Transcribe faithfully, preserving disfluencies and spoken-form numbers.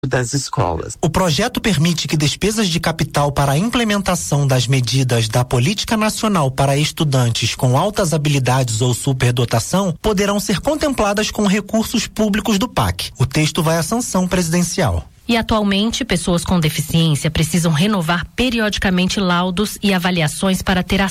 das escolas. O projeto permite que despesas de capital para a implementação das medidas da Política Nacional para estudantes com altas habilidades ou superdotação poderão ser contempladas com recursos públicos do P A C. O texto vai à sanção presidencial. E atualmente, pessoas com deficiência precisam renovar periodicamente laudos e avaliações para ter